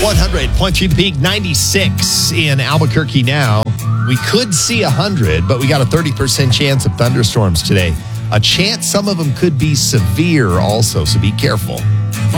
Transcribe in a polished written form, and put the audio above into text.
100.3 The Peak, 96 in Albuquerque now. We could see 100, but we got a 30% chance of thunderstorms today. A chance some of them could be severe also, so be careful.